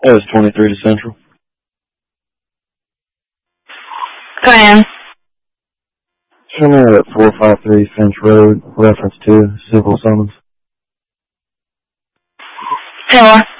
That was 23 to Central. Diane. Show me at 453 Finch Road, reference to civil summons. Taylor.